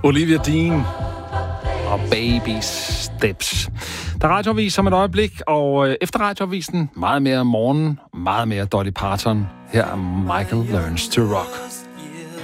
Olivia Dean og Baby Steps. Der er radioavis om et øjeblik, og efter radioavisen meget mere om morgenen, meget mere Dolly Parton. Her er Michael Learns to Rock.